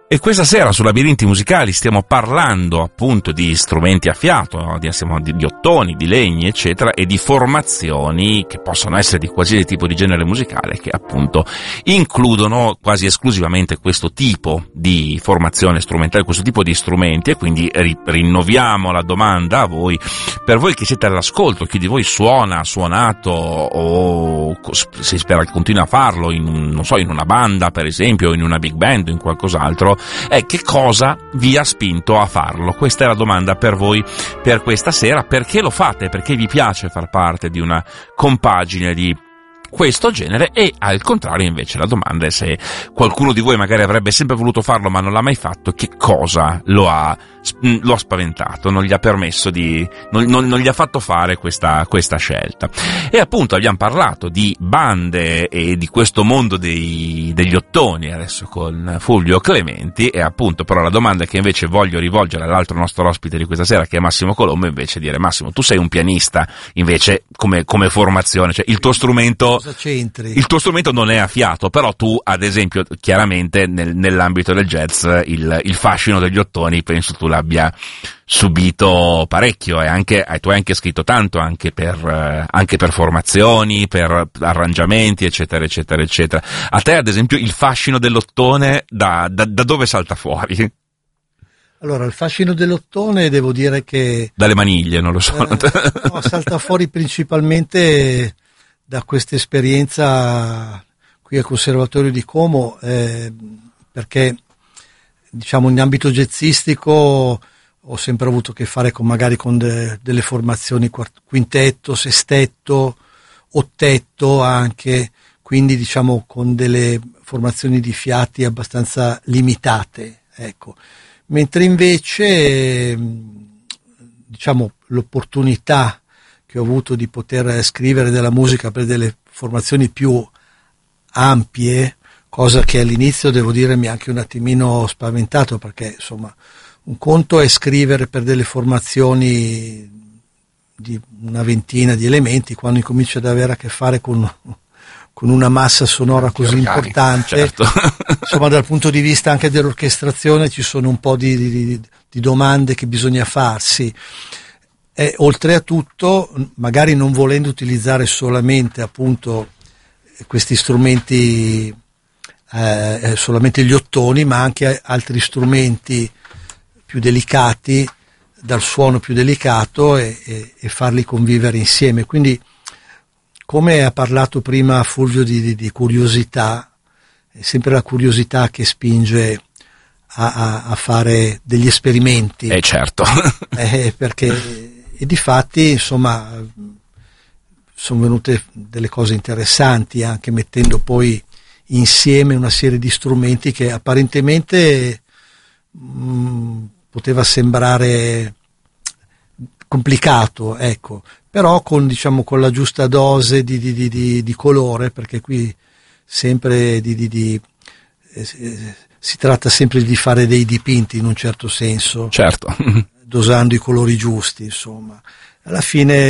E questa sera su Labirinti Musicali stiamo parlando appunto di strumenti a fiato, no? di ottoni, di legni, eccetera, e di formazioni che possono essere di qualsiasi tipo di genere musicale, che appunto includono quasi esclusivamente questo tipo di formazione strumentale, questo tipo di strumenti. E quindi rinnoviamo la domanda a voi, per voi che siete all'ascolto, chi di voi suona, ha suonato o si spera che continui a farlo in una banda per esempio, o in una big band o in qualcos'altro. Che cosa vi ha spinto a farlo? Questa è la domanda per voi per questa sera. Perché lo fate? Perché vi piace far parte di una compagine di questo genere? E al contrario invece la domanda è se qualcuno di voi magari avrebbe sempre voluto farlo ma non l'ha mai fatto, che cosa lo ha spaventato, non gli ha permesso non gli ha fatto fare questa scelta. E appunto abbiamo parlato di bande e di questo mondo degli ottoni adesso con Fulvio Clementi, e appunto però la domanda che invece voglio rivolgere all'altro nostro ospite di questa sera, che è Massimo Colombo, invece dire: Massimo, tu sei un pianista invece come formazione, cioè il tuo strumento non è a fiato, però tu ad esempio chiaramente nell'ambito del jazz il fascino degli ottoni penso tu l'abbia subito parecchio, e tu hai anche scritto tanto anche per formazioni, per arrangiamenti, eccetera eccetera eccetera. A te ad esempio il fascino dell'ottone da dove salta fuori? Allora, il fascino dell'ottone devo dire che dalle maniglie, non lo so. No, salta fuori principalmente da questa esperienza qui al Conservatorio di Como, perché diciamo in ambito jazzistico ho sempre avuto a che fare magari con delle formazioni quintetto, sestetto, ottetto anche, quindi diciamo con delle formazioni di fiati abbastanza limitate, ecco. Mentre invece diciamo l'opportunità che ho avuto di poter scrivere della musica per delle formazioni più ampie, cosa che all'inizio devo dire mi ha anche un attimino spaventato, perché insomma un conto è scrivere per delle formazioni di una ventina di elementi, quando incominci ad avere a che fare con una massa sonora così importante, certo. Insomma dal punto di vista anche dell'orchestrazione ci sono un po' di domande che bisogna farsi. E oltre a tutto, magari non volendo utilizzare solamente appunto questi strumenti, solamente gli ottoni, ma anche altri strumenti più delicati, dal suono più delicato, e farli convivere insieme. Quindi, come ha parlato prima Fulvio di curiosità, è sempre la curiosità che spinge a fare degli esperimenti. Certo. Perché e difatti insomma sono venute delle cose interessanti, anche mettendo poi insieme una serie di strumenti che apparentemente poteva sembrare complicato, ecco, però con la giusta dose di colore, perché qui sempre si tratta sempre di fare dei dipinti in un certo senso, certo, dosando i colori giusti, insomma. Alla fine